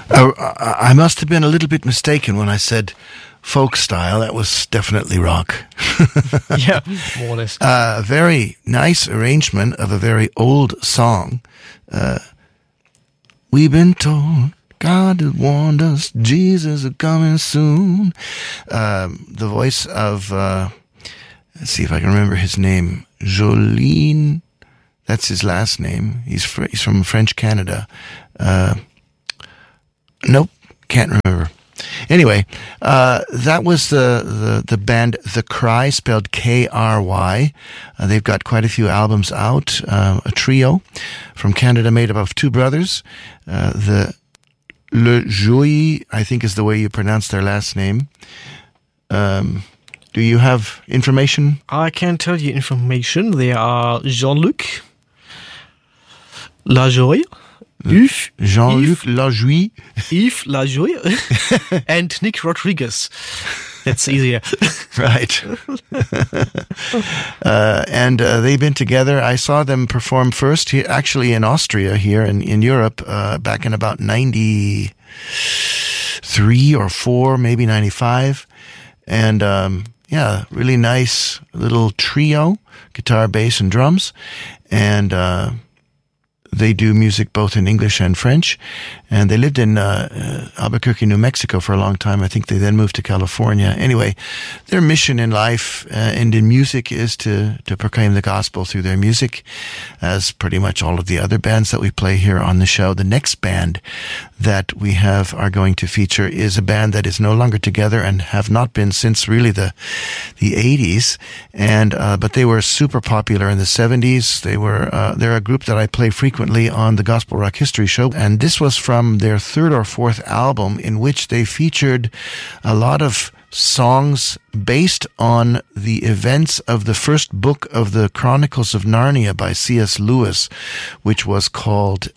I must have been a little bit mistaken when I said folk style. That was definitely rock. Yeah, more or less. A very nice arrangement of a very old song. We've been told God has warned us, Jesus is coming soon. The voice of, let's see if I can remember his name, Jolene. That's his last name. He's from French Canada. Nope, can't remember. Anyway, that was the band The Cry, spelled K-R-Y. They've got quite a few albums out. A trio from Canada made up of two brothers. Le Jouy, I think is the way you pronounce their last name. Do you have information? I can tell you information. They are Jean-Luc Lajoie, Jean-Luc Lajoie, Yves Lajoie, and Nick Rodriguez. That's easier. Right. And they've been together. I saw them perform first here, actually in Austria, here in Europe, back in about 93 or 4, maybe 95. And yeah, really nice little trio, guitar, bass, and drums. And they do music both in English and French, and they lived in Albuquerque, New Mexico for a long time. I think they then moved to California. Anyway, their mission in life and in music is to proclaim the gospel through their music, as pretty much all of the other bands that we play here on the show. The next band that we are going to feature is a band that is no longer together and have not been since really the 80s, and but they were super popular in the 70s. They're a group that I play frequently on the Gospel Rock History Show, and this was from their third or fourth album, in which they featured a lot of songs based on the events of the first book of the Chronicles of Narnia by C.S. Lewis, which was called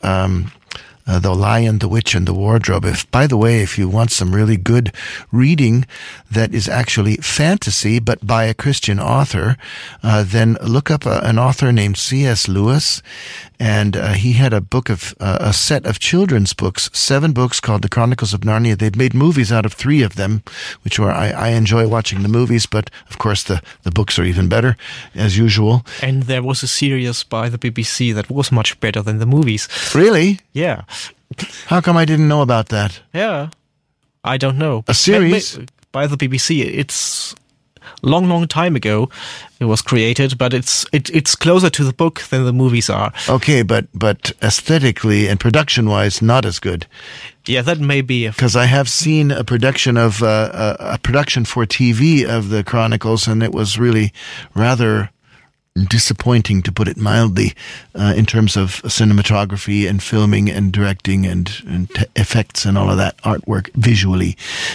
The Lion, the Witch, and the Wardrobe. By the way, if you want some really good reading that is actually fantasy, but by a Christian author, then look up an author named C.S. Lewis. And he had a set of children's books, 7 books called The Chronicles of Narnia. They'd made movies out of 3 of them, which I enjoy watching the movies, but of course the books are even better, as usual. And there was a series by the BBC that was much better than the movies. Really? Yeah. How come I didn't know about that? Yeah. I don't know. A series? By the BBC. It's long time ago it was created, but it's closer to the book than the movies are. Okay, but aesthetically and production-wise, not as good. Yeah, that may be. Because I have seen a production of a production for TV of the Chronicles, and it was really rather disappointing, to put it mildly, in terms of cinematography and filming and directing and effects and all of that artwork visually.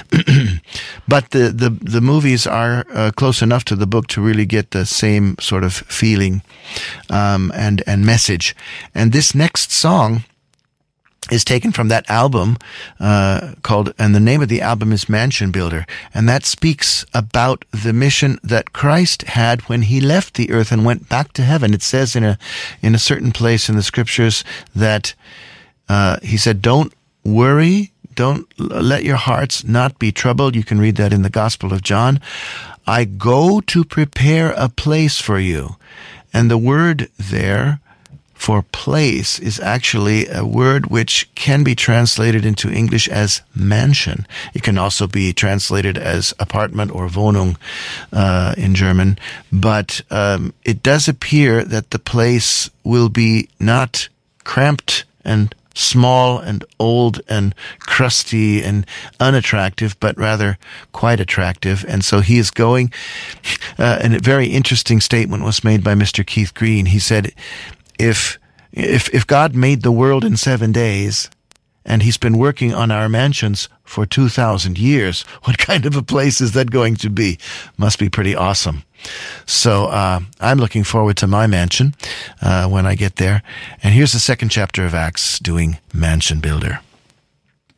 But the movies are close enough to the book to really get the same sort of feeling and message. And this next song is taken from that album and the name of the album is Mansion Builder, and that speaks about the mission that Christ had when he left the earth and went back to heaven. It says in a certain place in the scriptures that he said, "Don't worry, don't let your hearts not be troubled." You can read that in the Gospel of John. "I go to prepare a place for you," and the word there for place is actually a word which can be translated into English as mansion. It can also be translated as apartment or Wohnung in German. But it does appear that the place will be not cramped and small and old and crusty and unattractive, but rather quite attractive. And so he is going, and a very interesting statement was made by Mr. Keith Green. He said, if God made the world in 7 days, and he's been working on our mansions for 2,000 years, what kind of a place is that going to be? Must be pretty awesome. So I'm looking forward to my mansion when I get there. And here's the second chapter of Acts doing Mansion Builder.